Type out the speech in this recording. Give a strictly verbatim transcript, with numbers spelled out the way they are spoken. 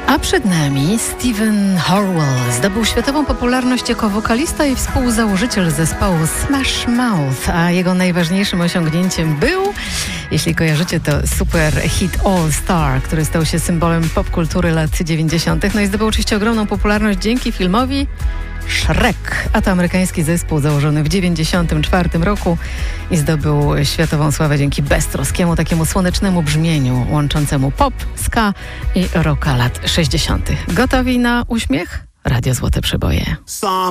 A przed nami Stephen Horwell. Zdobył światową popularność jako wokalista i współzałożyciel zespołu Smash Mouth, a jego najważniejszym osiągnięciem był, jeśli kojarzycie, to super hit All Star, który stał się symbolem popkultury lat dziewięćdziesiątych. No i zdobył oczywiście ogromną popularność dzięki filmowi Shrek, a to amerykański zespół założony w dziewięćdziesiątym czwartym roku i zdobył światową sławę dzięki beztroskiemu, takiemu słonecznemu brzmieniu łączącemu pop, ska i rocka lat sześćdziesiątych. Gotowi na uśmiech? Radio Złote Przeboje.